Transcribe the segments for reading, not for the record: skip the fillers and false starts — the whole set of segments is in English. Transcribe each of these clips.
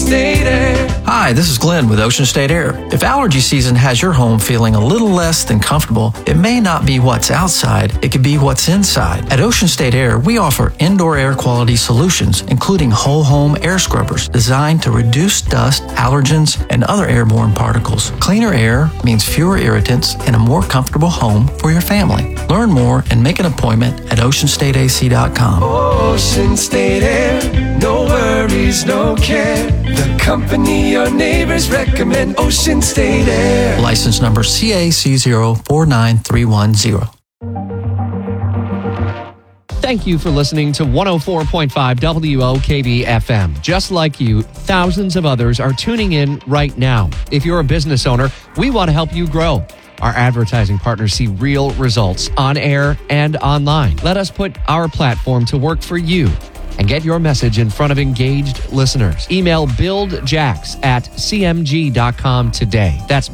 State Air. Hi, this is Glenn with Ocean State Air. If allergy season has your home feeling a little less than comfortable, it may not be what's outside, it could be what's inside. At Ocean State Air, we offer indoor air quality solutions, including whole home air scrubbers designed to reduce dust, allergens, and other airborne particles. Cleaner air means fewer irritants and a more comfortable home for your family. Learn more and make an appointment at oceanstateac.com. Ocean State Air, no worries, no care. The company your neighbors recommend, Ocean State Air. License number CAC049310. Thank you for listening to 104.5 WOKV FM. Just like you, thousands of others are tuning in right now. If you're a business owner, we want to help you grow. Our advertising partners see real results on air and online. Let us put our platform to work for you and get your message in front of engaged listeners. Email buildjax@cmg.com today. That's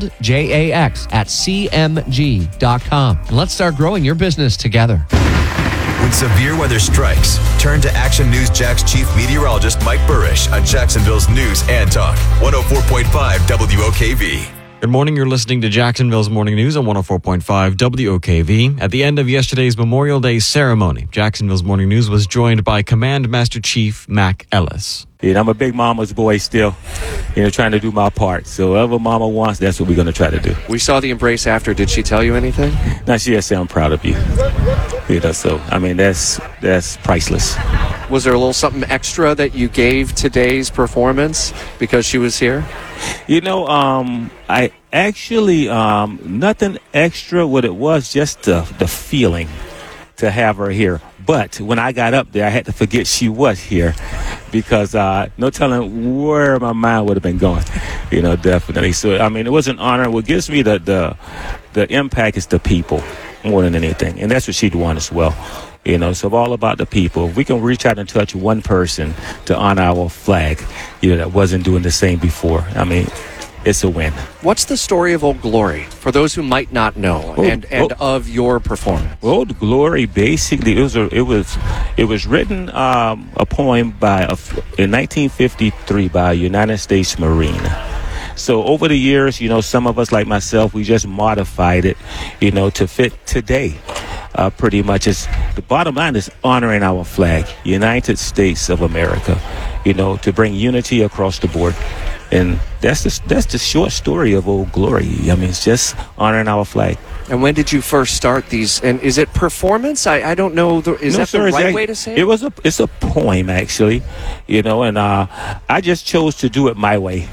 buildjax@cmg.com. And let's start growing your business together. When severe weather strikes, turn to Action News Jax Chief Meteorologist Mike Burrish on Jacksonville's News and Talk, 104.5 WOKV. Good morning. You're listening to Jacksonville's Morning News on 104.5 WOKV. At the end of yesterday's Memorial Day ceremony, Jacksonville's Morning News was joined by Command Master Chief Mac Ellis. Yeah, I'm a big mama's boy still, trying to do my part. So whatever mama wants, that's what we're going to try to do. We saw the embrace after. Did she tell you anything? Now, she just said, I'm proud of you. That's priceless. Was there a little something extra that you gave today's performance because she was here? I actually, nothing extra. What it was, just the feeling to have her here. But when I got up there, I had to forget she was here because no telling where my mind would have been going, definitely. So, it was an honor. What gives me the impact is the people more than anything. And that's what she'd want as well. So all about the people. If we can reach out and touch one person to honor our flag, that wasn't doing the same before, it's a win. What's the story of Old Glory for those who might not know and of your performance? Old Glory, basically, it was written a poem in 1953 by a United States Marine. So over the years, some of us like myself, we just modified it, to fit today. Pretty much, the bottom line is honoring our flag, United States of America, to bring unity across the board. And that's the short story of Old Glory. It's just honoring our flag. And when did you first start these? And is it performance? I don't know. Is that the right way to say it? It's a poem, actually, and I just chose to do it my way.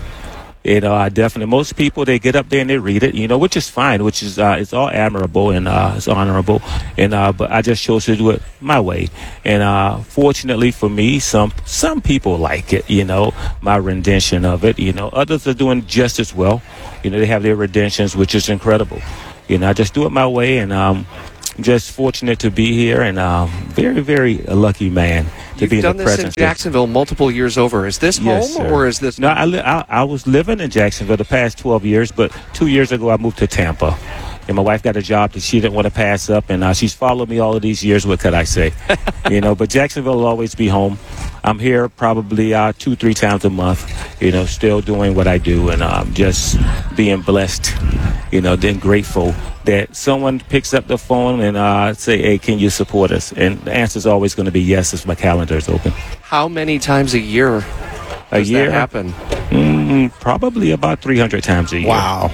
I definitely, most people, they get up there and they read it, which is fine, which is, it's all admirable and it's honorable. But I just chose to do it my way. And fortunately for me, some people like it, my rendition of it. Others are doing just as well. They have their renditions, which is incredible. I just do it my way, and I'm just fortunate to be here, and very, very a lucky man to be in the presence. You've done this in Jacksonville multiple years over. Is this yes, home, sir. or is this? No, I was living in Jacksonville the past 12 years, but 2 years ago I moved to Tampa. And my wife got a job that she didn't want to pass up, and she's followed me all of these years. What could I say? But Jacksonville will always be home. I'm here probably 2-3 times a month, still doing what I do, and just being blessed, then grateful that someone picks up the phone and say, hey, can you support us? And the answer is always going to be yes if my calendar is open. How many times a year does that happen? Probably about 300 times a year. Wow.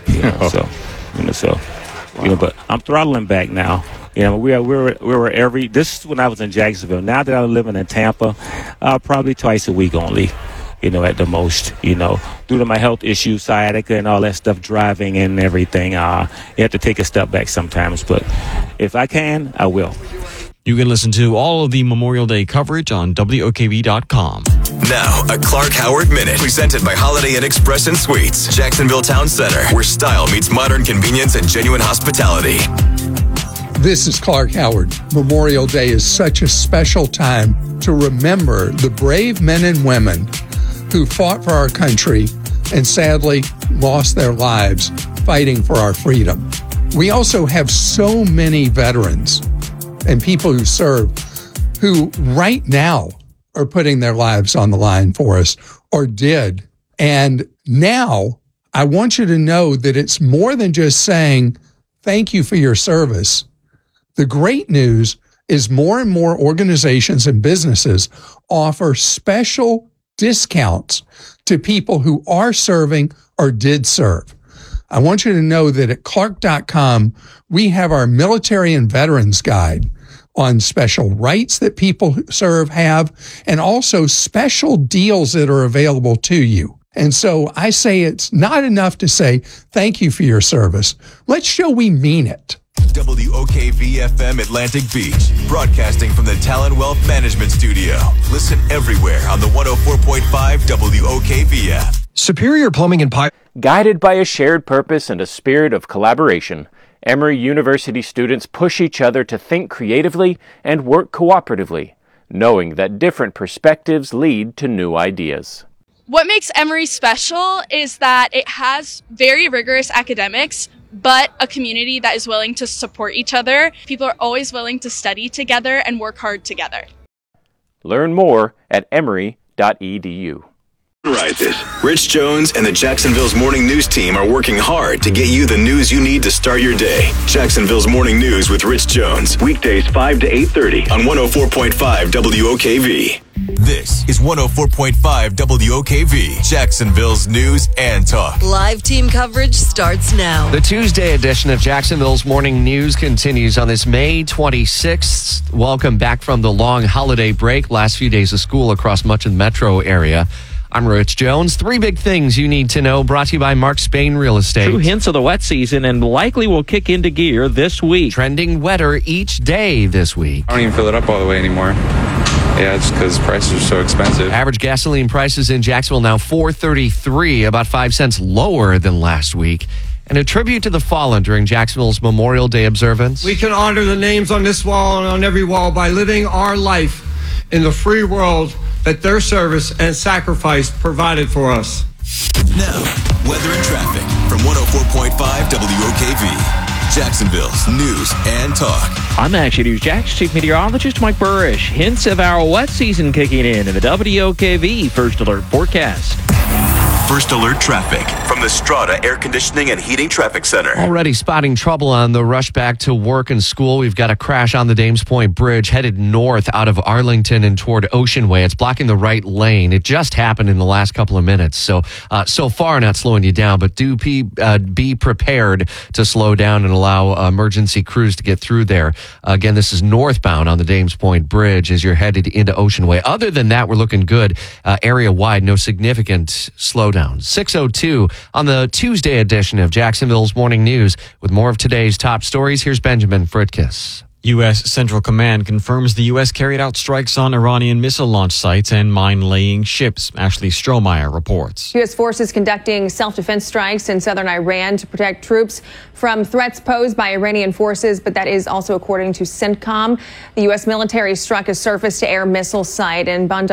But I'm throttling back now. We were this is when I was in Jacksonville. Now that I'm living in Tampa, probably twice a week only, at the most, due to my health issues, sciatica and all that stuff, driving and everything. You have to take a step back sometimes, but if I can, I will. You can listen to all of the Memorial Day coverage on WOKV.com. Now, a Clark Howard Minute, presented by Holiday Inn Express and Suites, Jacksonville Town Center, where style meets modern convenience and genuine hospitality. This is Clark Howard. Memorial Day is such a special time to remember the brave men and women who fought for our country and sadly lost their lives fighting for our freedom. We also have so many veterans and people who serve who right now are putting their lives on the line for us or did. And now I want you to know that it's more than just saying, thank you for your service. The great news is more and more organizations and businesses offer special discounts to people who are serving or did serve. I want you to know that at Clark.com, we have our military and veterans guide on special rights that people who serve have, and also special deals that are available to you. And so I say it's not enough to say, thank you for your service. Let's show we mean it. WOKV-FM Atlantic Beach, broadcasting from the Talon Wealth Management Studio. Listen everywhere on the 104.5 WOKV app. Superior Plumbing and Pipe. Guided by a shared purpose and a spirit of collaboration, Emory University students push each other to think creatively and work cooperatively, knowing that different perspectives lead to new ideas. What makes Emory special is that it has very rigorous academics, but a community that is willing to support each other. People are always willing to study together and work hard together. Learn more at emory.edu. Right this. Rich Jones and the Jacksonville's Morning News team are working hard to get you the news you need to start your day. Jacksonville's Morning News with Rich Jones. Weekdays 5 to 8:30 on 104.5 WOKV. This is 104.5 WOKV, Jacksonville's News and Talk. Live team coverage starts now. The Tuesday edition of Jacksonville's Morning News continues on this May 26th. Welcome back from the long holiday break. Last few days of school across much of the metro area. I'm Rich Jones. 3 big things you need to know, brought to you by Mark Spain Real Estate. True hints of the wet season and likely will kick into gear this week. Trending wetter each day this week. I don't even fill it up all the way anymore. Yeah, it's because prices are so expensive. Average gasoline prices in Jacksonville now $4.33, about 5 cents lower than last week. And a tribute to the fallen during Jacksonville's Memorial Day observance. We can honor the names on this wall and on every wall by living our life in the free world that their service and sacrifice provided for us. Now, weather and traffic from 104.5 WOKV. Jacksonville's News and Talk. I'm Action News Jack's Chief Meteorologist Mike Burrish. Hints of our wet season kicking in the WOKV First Alert forecast. First Alert traffic from the Strata Air Conditioning and Heating Traffic Center. Already spotting trouble on the rush back to work and school. We've got a crash on the Dames Point Bridge headed north out of Arlington and toward Ocean Way. It's blocking the right lane. It just happened in the last couple of minutes. So far not slowing you down, but do be prepared to slow down and allow emergency crews to get through there. Again, this is northbound on the Dames Point Bridge as you're headed into Ocean Way. Other than that, we're looking good area-wide. No significant slowdown. 6:02 on the Tuesday edition of Jacksonville's Morning News. With more of today's top stories, here's Benjamin Fritkiss. U.S. Central Command confirms the U.S. carried out strikes on Iranian missile launch sites and mine-laying ships. Ashley Strohmeyer reports. U.S. forces conducting self-defense strikes in southern Iran to protect troops from threats posed by Iranian forces, but that is also according to CENTCOM. The U.S. military struck a surface-to-air missile site in Bandar